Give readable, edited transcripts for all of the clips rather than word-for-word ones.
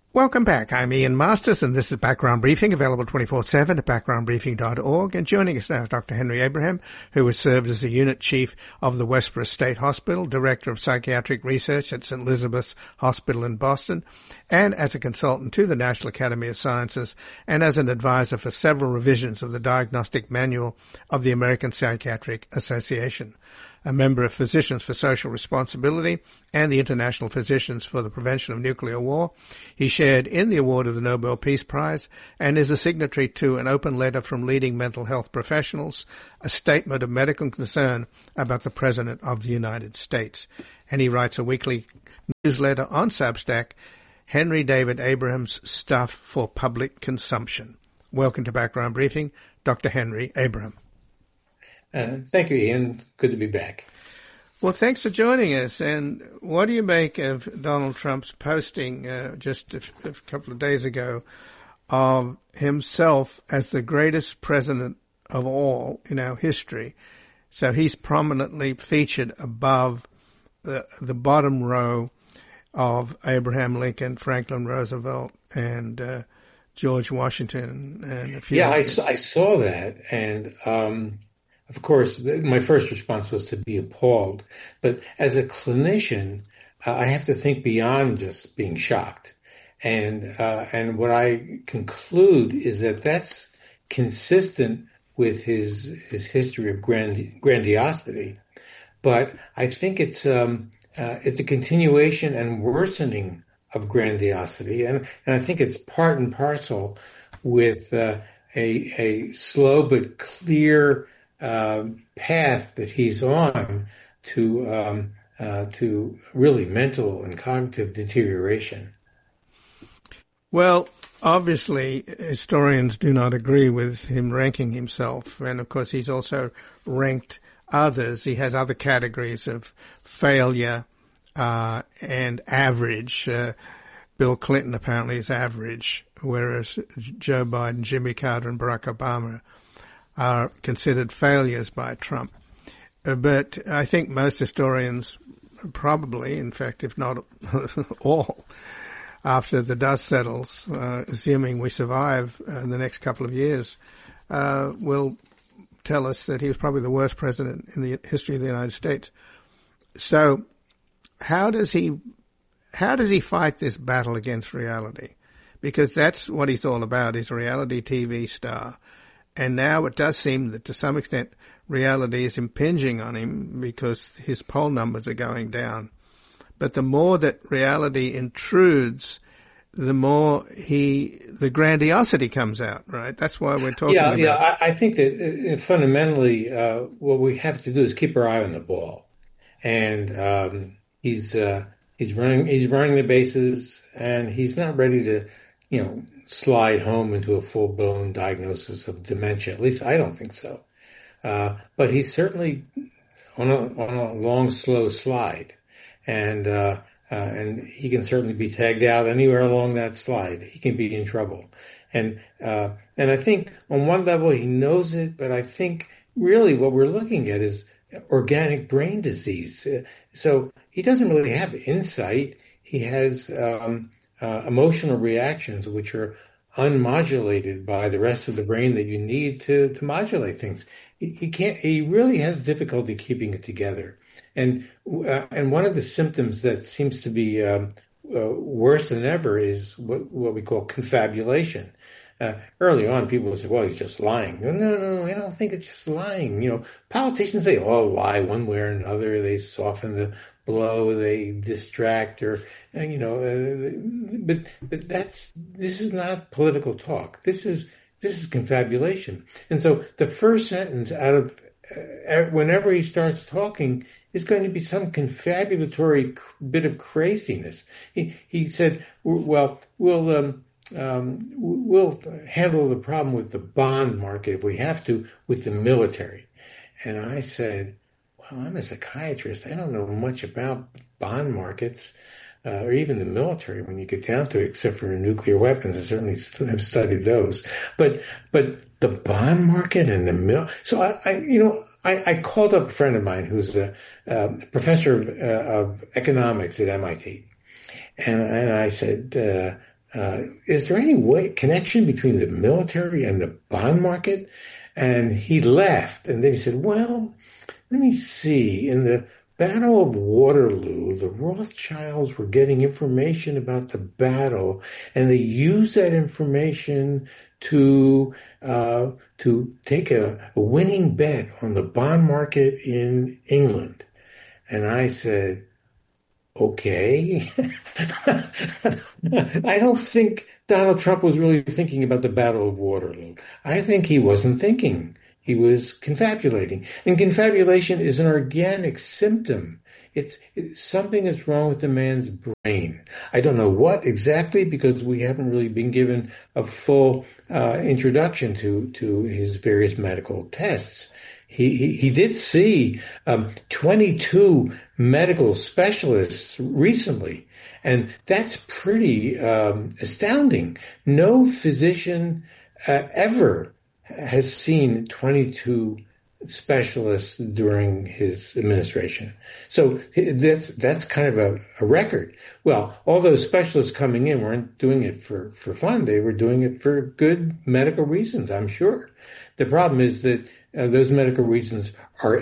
Welcome back. I'm Ian Masters, and this is Background Briefing, available 24/7 at backgroundbriefing.org. And joining us now is Dr. Henry Abraham, who has served as the Unit Chief of the Westboro State Hospital, Director of Psychiatric Research at St. Elizabeth's Hospital in Boston, and as a consultant to the National Academy of Sciences, and as an advisor for several revisions of the Diagnostic Manual of the American Psychiatric Association. A member of Physicians for Social Responsibility and the International Physicians for the Prevention of Nuclear War. He shared in the award of the Nobel Peace Prize and is a signatory to an open letter from leading mental health professionals, a statement of medical concern about the President of the United States. And he writes a weekly newsletter on Substack, Henry David Abraham's Stuff for Public Consumption. Welcome to Background Briefing, Dr. Henry Abraham. Thank you, Ian. Good to be back. Well, thanks for joining us. And what do you make of Donald Trump's posting just a couple of days ago of himself as the greatest president of all in our history? So he's prominently featured above the bottom row of Abraham Lincoln, Franklin Roosevelt, and George Washington, and a few others. I saw that, and of course, my first response was to be appalled. But as a clinician, I have to think beyond just being shocked. And what I conclude is that that's consistent with his history of grandiosity. But I think it's a continuation and worsening of grandiosity. And I think it's part and parcel with a slow but clear path that he's on to really mental and cognitive deterioration. Well, obviously, historians do not agree with him ranking himself, and of course, he's also ranked others. He has other categories of failure and average. Bill Clinton apparently is average, whereas Joe Biden, Jimmy Carter, and Barack Obama are considered failures by Trump. But I think most historians probably, in fact, if not all, after the dust settles, assuming we survive in the next couple of years, will tell us that he was probably the worst president in the history of the United States. So how does he fight this battle against reality? Because that's what he's all about. He's a reality TV star. And now it does seem that to some extent reality is impinging on him because his poll numbers are going down. But the more that reality intrudes, the more the grandiosity comes out, right? That's why we're talking about. Yeah, I think that fundamentally what we have to do is keep our eye on the ball. And he's running the bases, and he's not ready to, slide home into a full-blown diagnosis of dementia. At least I don't think so. But he's certainly on a long, slow slide. And he can certainly be tagged out anywhere along that slide. He can be in trouble. And I think on one level he knows it, but I think really what we're looking at is organic brain disease. So he doesn't really have insight. He has emotional reactions which are unmodulated by the rest of the brain that you need to modulate things. He really has difficulty keeping it together. And one of the symptoms that seems to be worse than ever is what we call confabulation. Early on, people would say, well, he's just lying. No, I don't think it's just lying. Politicians, they all lie one way or another. They soften the blow, they distract, but this is not political talk. This is confabulation. And so the first sentence out of whenever he starts talking is going to be some confabulatory bit of craziness. He said, well, we'll handle the problem with the bond market if we have to with the military. And I said, well, I'm a psychiatrist. I don't know much about bond markets or even the military when you get down to it, except for nuclear weapons. I certainly have studied those. But the bond market and the so I called up a friend of mine who's a professor of economics at MIT, and I said, is there any connection between the military and the bond market? And he laughed, and then he said, well, let me see. In the Battle of Waterloo, the Rothschilds were getting information about the battle, and they used that information to take a winning bet on the bond market in England. And I said, okay. I don't think Donald Trump was really thinking about the Battle of Waterloo. I think he wasn't thinking. He was confabulating. And confabulation is an organic symptom. It's something that's wrong with the man's brain. I don't know what exactly, because we haven't really been given a full introduction to his various medical tests. He did see 22 medical specialists recently, and that's pretty astounding. No physician ever has seen 22 specialists during his administration. So that's kind of a record. Well, all those specialists coming in weren't doing it for fun. They were doing it for good medical reasons, I'm sure. The problem is that those medical reasons are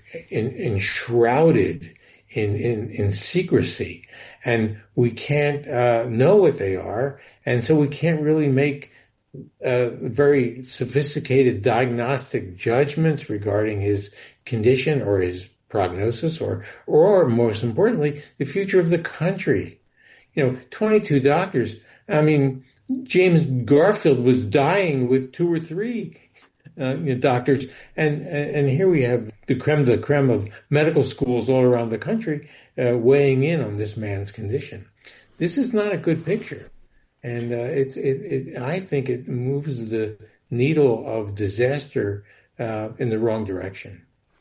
enshrouded in secrecy, and we can't know what they are, and so we can't really make very sophisticated diagnostic judgments regarding his condition or his prognosis, or most importantly, the future of the country. 22 doctors. I mean, James Garfield was dying with 2 or 3 doctors, and here we have the creme of medical schools all around the country weighing in on this man's condition. This is not a good picture, and I think it moves the needle of disaster in the wrong direction.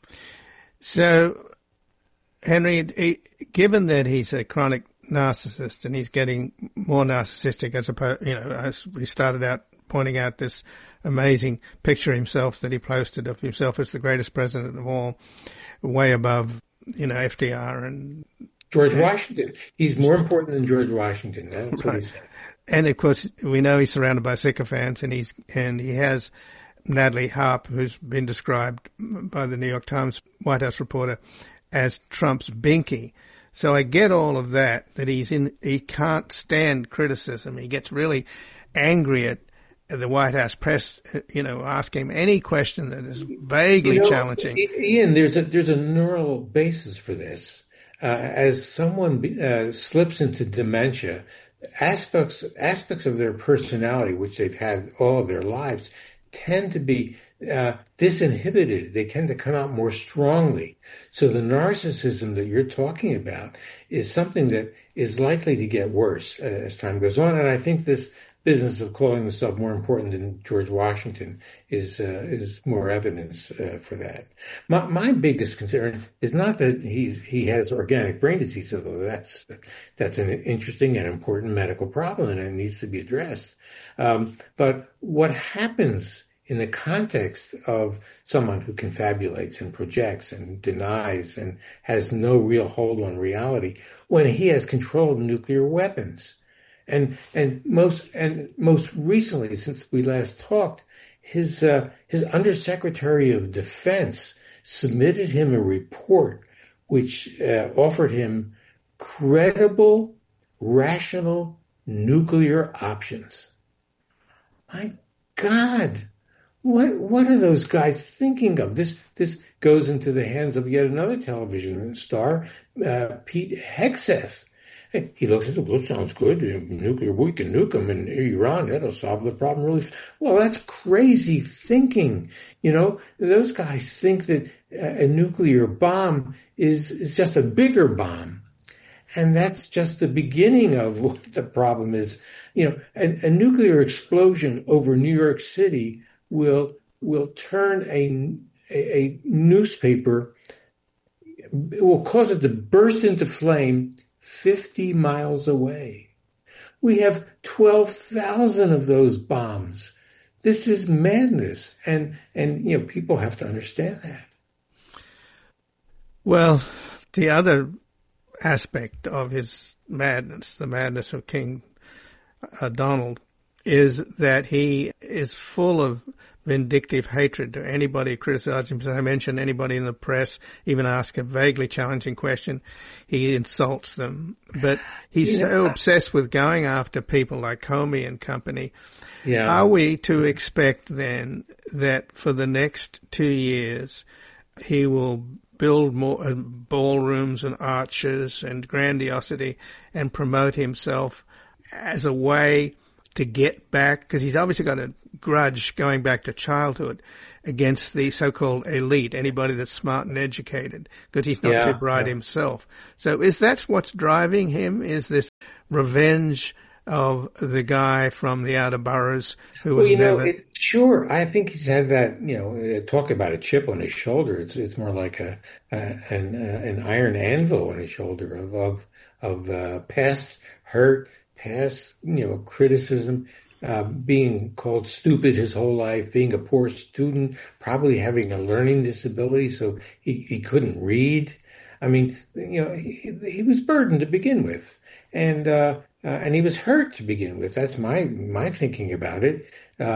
So, Henry, given that he's a chronic narcissist and he's getting more narcissistic as we started out pointing out this amazing picture himself that he posted of himself as the greatest president of all, way above, FDR and George Washington. He's more important than George Washington. That's right. What he said. And of course, we know he's surrounded by sycophants, and he has Natalie Harp, who's been described by the New York Times White House reporter as Trump's binky. So I get all of that he can't stand criticism. He gets really angry at the White House press, ask him any question that is vaguely challenging. Ian, there's a neural basis for this. As someone slips into dementia, aspects of their personality, which they've had all of their lives, tend to be disinhibited. They tend to come out more strongly. So the narcissism that you're talking about is something that is likely to get worse as time goes on. And I think this business of calling himself more important than George Washington is more evidence for that. My biggest concern is not that he has organic brain disease, although that's an interesting and important medical problem and it needs to be addressed. But what happens in the context of someone who confabulates and projects and denies and has no real hold on reality when he has controlled nuclear weapons? And most recently, since we last talked, his Undersecretary of Defense submitted him a report which offered him credible, rational nuclear options. My God, what are those guys thinking of? This goes into the hands of yet another television star, Pete Hegseth. He looks at it, well, sounds good. Nuclear, we can nuke them in Iran. That'll solve the problem really. Well, that's crazy thinking. Those guys think that a nuclear bomb is just a bigger bomb. And that's just the beginning of what the problem is. A nuclear explosion over New York City will turn a newspaper, it will cause it to burst into flame 50 miles away. We have 12,000 of those bombs. This is madness. And people have to understand that. Well, the other aspect of his madness, the madness of King Donald, is that he is full of vindictive hatred to anybody who criticizes him. As I mentioned, anybody in the press, even ask a vaguely challenging question, he insults them. But he's so obsessed with going after people like Comey and company. Yeah. Are we to expect then that for the next 2 years he will build more ballrooms and arches and grandiosity and promote himself as a way to get back, because he's obviously got a grudge going back to childhood against the so-called elite, anybody that's smart and educated, because he's not too bright himself. So is that what's driving him? Is this revenge of the guy from the outer boroughs who was sure. I think he's had that, talk about a chip on his shoulder. It's more like an iron anvil on his shoulder of past hurt, past, criticism, being called stupid his whole life, being a poor student, probably having a learning disability, so he couldn't read. I mean, he was burdened to begin with, and he was hurt to begin with. That's my thinking about it.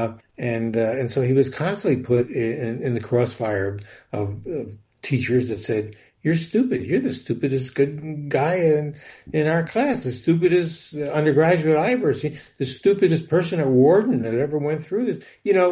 And so he was constantly put in the crossfire of teachers that said, "You're stupid. You're the stupidest good guy in our class, the stupidest undergraduate I've ever seen, the stupidest person at Wharton that ever went through this."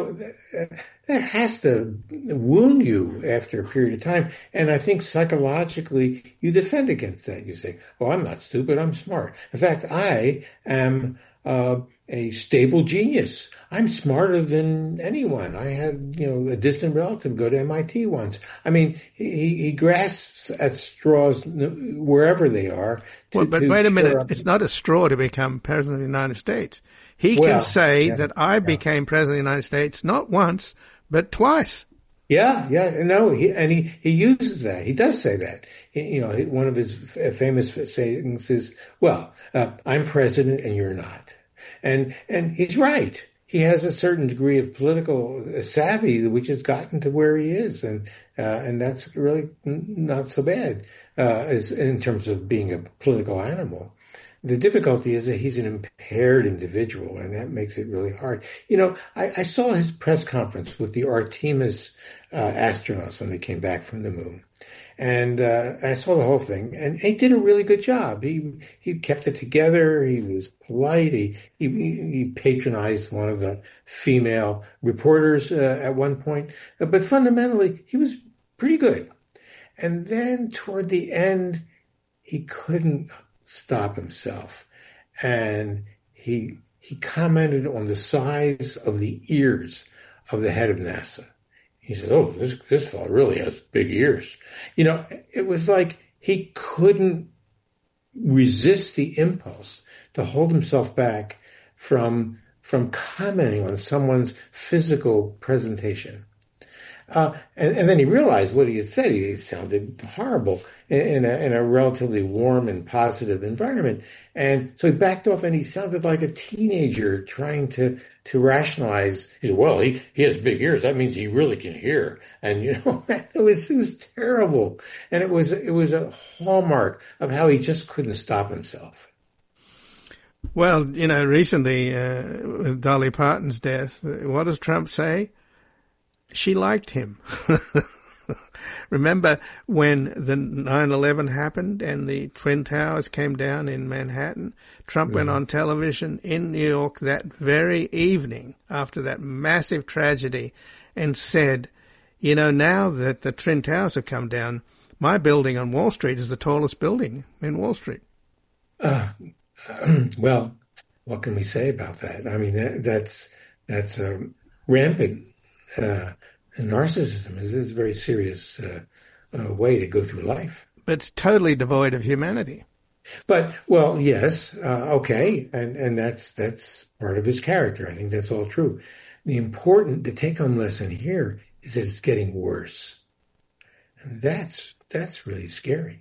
That has to wound you after a period of time. And I think psychologically you defend against that. You say, "Oh, I'm not stupid. I'm smart. In fact, I am a stable genius. I'm smarter than anyone. I had, a distant relative go to MIT once." I mean, he grasps at straws wherever they are. But wait a minute. It's not a straw to become president of the United States. He can say that I became president of the United States not once, but twice. Yeah. No, he uses that. He does say that. One of his famous sayings is, "Well, I'm president and you're not." And he's right. He has a certain degree of political savvy, which has gotten to where he is. And that's really not so bad, as in terms of being a political animal. The difficulty is that he's an impaired individual, and that makes it really hard. I saw his press conference with the Artemis astronauts when they came back from the moon. And I saw the whole thing, and he did a really good job. He kept it together. He was polite. He patronized one of the female reporters at one point, but fundamentally he was pretty good. And then toward the end, he couldn't stop himself, and he commented on the size of the ears of the head of NASA. He said, "Oh, this fellow really has big ears." It was like he couldn't resist the impulse to hold himself back from commenting on someone's physical presentation. And then he realized what he had said. He sounded horrible in a relatively warm and positive environment. And so he backed off, and he sounded like a teenager trying to rationalize. He said, "Well, he has big ears. That means he really can hear." And, it was terrible. And it was a hallmark of how he just couldn't stop himself. Well, recently, with Dolly Parton's death, what does Trump say? She liked him. Remember when the 9/11 happened and the Twin Towers came down in Manhattan? Trump went on television in New York that very evening after that massive tragedy and said, now that the Twin Towers have come down, my building on Wall Street is the tallest building in Wall Street. Well, what can we say about that? I mean, that's rampant narcissism is a very serious way to go through life. But it's totally devoid of humanity. But, well, yes, okay, and that's part of his character. I think that's all true. The take-home lesson here is that it's getting worse. And that's really scary.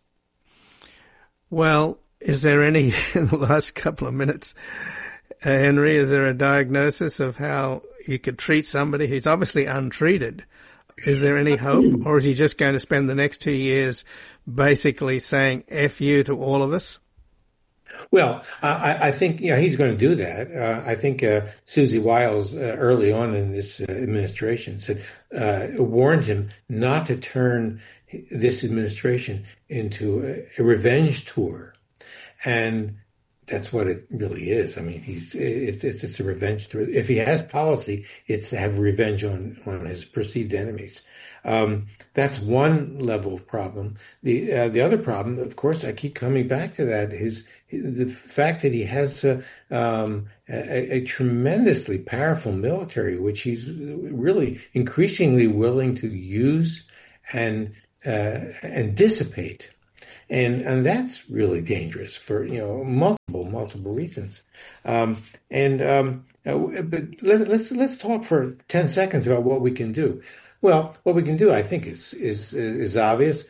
Well, is there any, in the last couple of minutes, Henry, is there a diagnosis of how you could treat somebody? He's obviously untreated. Is there any hope, or is he just going to spend the next 2 years basically saying F you to all of us? Well, I think he's going to do that. I think Susie Wiles early on in this administration warned him not to turn this administration into a revenge tour, and that's what it really is. I mean, it's a revenge tour. If he has policy, it's to have revenge on his perceived enemies. That's one level of problem. The other problem, of course, I keep coming back to that, is the fact that he has a tremendously powerful military, which he's really increasingly willing to use and dissipate. And that's really dangerous for, multiple reasons. But let's talk for 10 seconds about what we can do. Well, what we can do, I think, is obvious.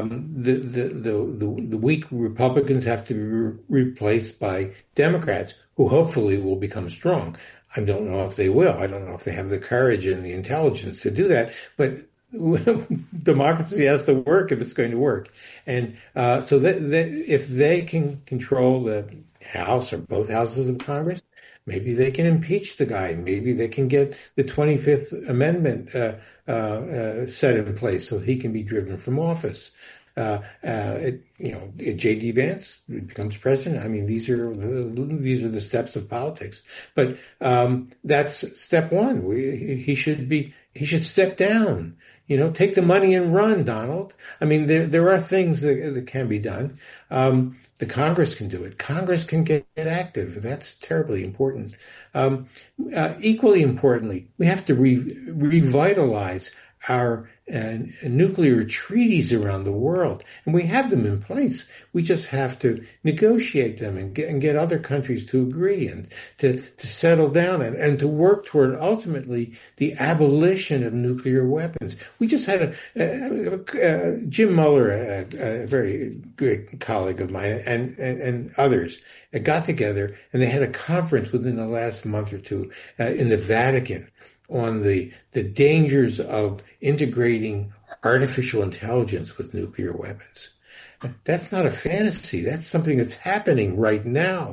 The weak Republicans have to be replaced by Democrats who hopefully will become strong. I don't know if they will. I don't know if they have the courage and the intelligence to do that, but democracy has to work if it's going to work. And so if they can control the House or both houses of Congress, maybe they can impeach the guy. Maybe they can get the 25th Amendment set in place so he can be driven from office. J.D. Vance becomes president. I mean, these are the steps of politics. But that's step one. He should step down. Take the money and run, Donald. I mean, there are things that can be done. The Congress can do it. Congress can get active. That's terribly important. Equally importantly, we have to revitalize our nuclear treaties around the world, and we have them in place. We just have to negotiate them and get other countries to agree and to settle down and to work toward ultimately the abolition of nuclear weapons. We just had Jim Mueller, a very good colleague of mine, and others got together, and they had a conference within the last month or two in the Vatican on the dangers of integrating artificial intelligence with nuclear weapons. That's not a fantasy. That's something that's happening right now.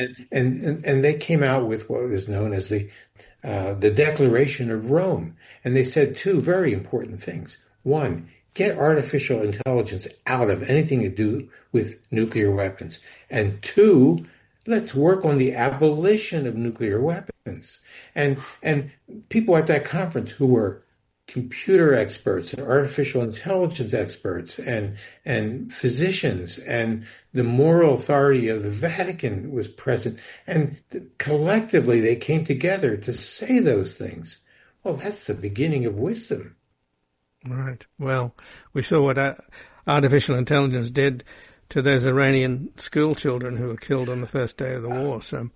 And they came out with what is known as the Declaration of Rome. And they said two very important things. One, get artificial intelligence out of anything to do with nuclear weapons. And two, let's work on the abolition of nuclear weapons. And people at that conference who were computer experts and artificial intelligence experts and physicians and the moral authority of the Vatican was present. And collectively they came together to say those things. Well, that's the beginning of wisdom. Right. Well, we saw what artificial intelligence did to those Iranian school children who were killed on the first day of the war. So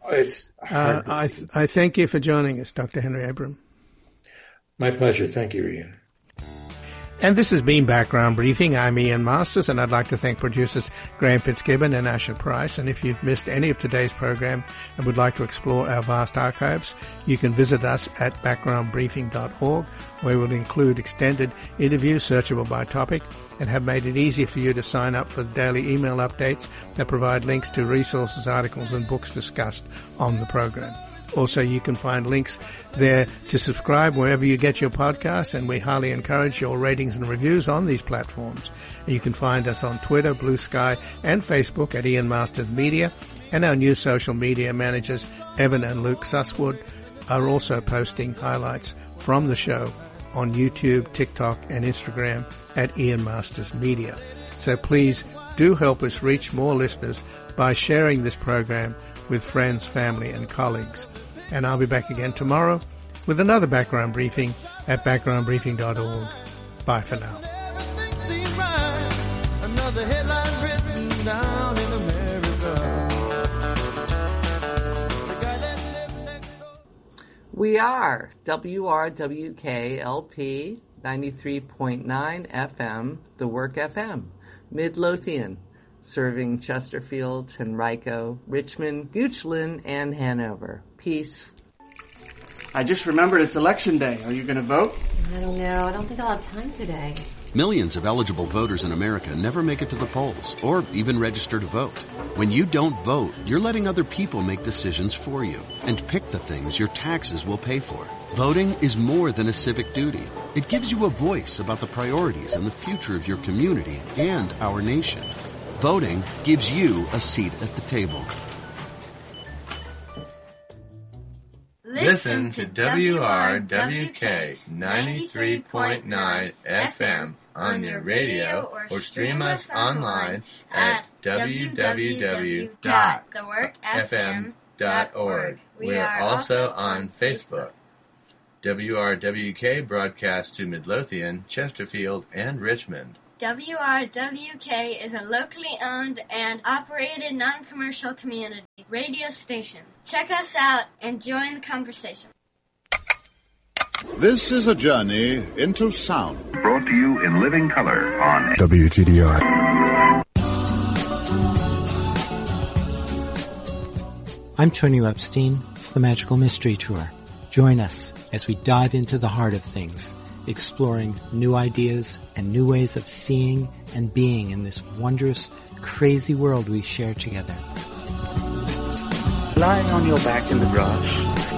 I thank you for joining us, Dr. Henry Abram. My pleasure. Thank you, Ian. And this has been Background Briefing. I'm Ian Masters, and I'd like to thank producers Graham Fitzgibbon and Asher Price. And if you've missed any of today's program and would like to explore our vast archives, you can visit us at backgroundbriefing.org, where we'll include extended interviews searchable by topic and have made it easy for you to sign up for the daily email updates that provide links to resources, articles, and books discussed on the program. Also, you can find links there to subscribe wherever you get your podcasts, and we highly encourage your ratings and reviews on these platforms. You can find us on Twitter, Blue Sky, and Facebook at Ian Masters Media, and our new social media managers, Evan and Luke Susswood, are also posting highlights from the show on YouTube, TikTok, and Instagram at Ian Masters Media. So please do help us reach more listeners by sharing this program with friends, family, and colleagues. And I'll be back again tomorrow with another Background Briefing at backgroundbriefing.org. Bye for now. Another headline written down in America. We are WRWK-LP 93.9 FM, The Work FM, Midlothian, serving Chesterfield, Henrico, Richmond, Goochland, and Hanover. Peace. I just remembered it's election day. Are you going to vote? I don't know. I don't think I'll have time today. Millions of eligible voters in America never make it to the polls or even register to vote. When you don't vote, you're letting other people make decisions for you and pick the things your taxes will pay for. Voting is more than a civic duty. It gives you a voice about the priorities and the future of your community and our nation. Voting gives you a seat at the table. Listen to WRWK 93.9 FM on your radio or stream us online at www.theworkfm.org. We are also on Facebook. WRWK broadcasts to Midlothian, Chesterfield, and Richmond. WRWK is a locally owned and operated non-commercial community radio station. Check us out and join the conversation. This is a journey into sound. Brought to you in living color on WTDI. I'm Tony Epstein. It's the Magical Mystery Tour. Join us as we dive into the heart of things, exploring new ideas and new ways of seeing and being in this wondrous, crazy world we share together. Lying on your back in the grass,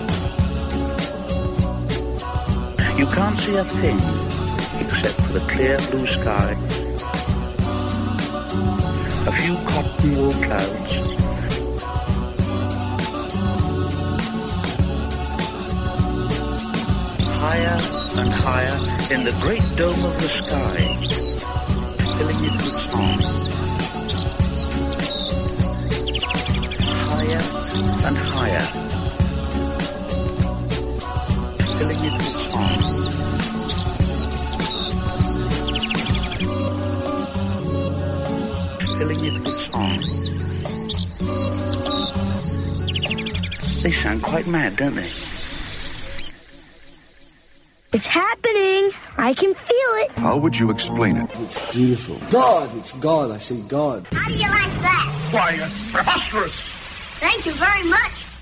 you can't see a thing except for the clear blue sky, a few cotton wool clouds, higher and higher in the great dome of the sky, filling it with song. Higher and higher, filling it with song. Filling it with song. They sound quite mad, don't they? It's happening. I can feel it. How would you explain it? It's beautiful. God, it's God. I see God. How do you like that? Why, it's preposterous. Thank you very much.